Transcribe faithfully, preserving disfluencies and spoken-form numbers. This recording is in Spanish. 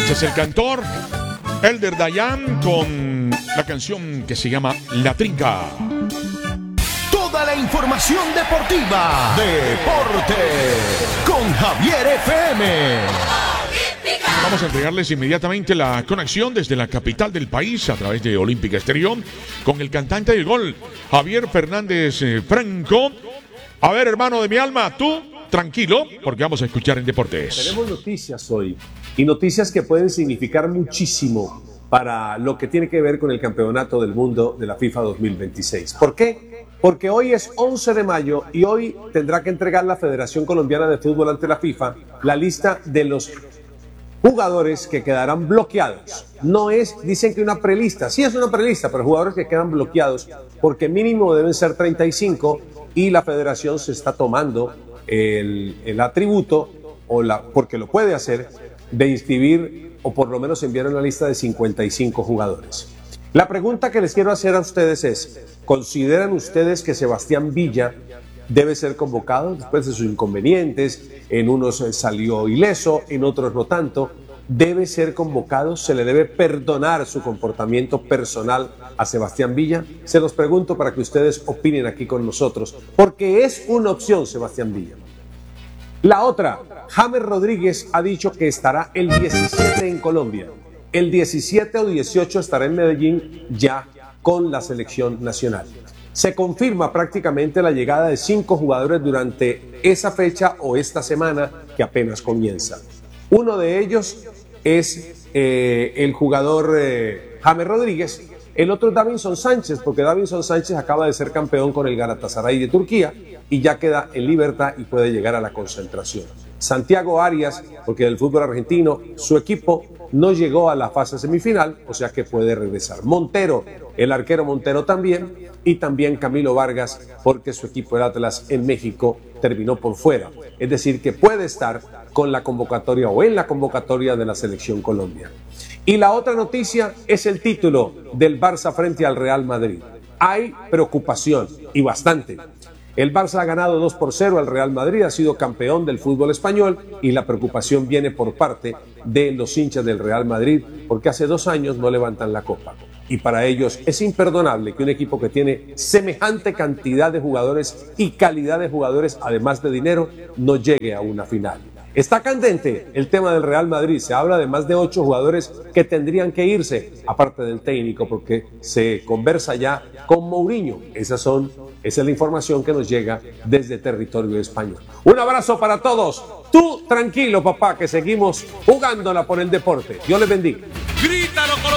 Este es el cantor Elder Dayan con la canción que se llama La Trinca. Toda la información deportiva. Deportes con Javier F M. Vamos a entregarles inmediatamente la conexión desde la capital del país a través de Olímpica Estéreo con el cantante del gol, Javier Fernández eh, Franco. A ver, hermano de mi alma, tú tranquilo, porque vamos a escuchar en Deportes. Tenemos noticias hoy, y noticias que pueden significar muchísimo para lo que tiene que ver con el Campeonato del Mundo de la FIFA dos mil veintiséis. ¿Por qué? Porque hoy es once de mayo y hoy tendrá que entregar la Federación Colombiana de Fútbol ante la FIFA la lista de los jugadores que quedarán bloqueados. No es, dicen que una prelista, sí es una prelista, pero jugadores que quedan bloqueados porque mínimo deben ser treinta y cinco y la Federación se está tomando el, el atributo, o la, porque lo puede hacer, de inscribir o por lo menos enviar una lista de cincuenta y cinco jugadores. La pregunta que les quiero hacer a ustedes es, ¿consideran ustedes que Sebastián Villa debe ser convocado después de sus inconvenientes? En unos salió ileso, en otros no tanto. ¿Debe ser convocado? ¿Se le debe perdonar su comportamiento personal a Sebastián Villa? Se los pregunto para que ustedes opinen aquí con nosotros, porque es una opción Sebastián Villa. La otra, James Rodríguez ha dicho que estará el diecisiete en Colombia. El diecisiete o dieciocho estará en Medellín ya con la selección nacional. Se confirma prácticamente la llegada de cinco jugadores durante esa fecha o esta semana que apenas comienza. Uno de ellos es eh, el jugador eh, James Rodríguez. El otro es Davinson Sánchez, porque Davinson Sánchez acaba de ser campeón con el Galatasaray de Turquía y ya queda en libertad y puede llegar a la concentración. Santiago Arias, porque del fútbol argentino, su equipo no llegó a la fase semifinal, o sea que puede regresar. Montero, el arquero Montero también, y también Camilo Vargas, porque su equipo, el Atlas, en México, terminó por fuera. Es decir, que puede estar con la convocatoria o en la convocatoria de la Selección Colombia. Y la otra noticia es el título del Barça frente al Real Madrid. Hay preocupación, y bastante. El Barça ha ganado dos por cero al Real Madrid, ha sido campeón del fútbol español y la preocupación viene por parte de los hinchas del Real Madrid porque hace dos años no levantan la copa. Y para ellos es imperdonable que un equipo que tiene semejante cantidad de jugadores y calidad de jugadores, además de dinero, no llegue a una final. Está candente el tema del Real Madrid, se habla de más de ocho jugadores que tendrían que irse, aparte del técnico, porque se conversa ya con Mourinho. Esas son, esa es la información que nos llega desde territorio español. Un abrazo para todos. Tú tranquilo, papá, que seguimos jugándola por el deporte. Dios les bendiga. Grítalo con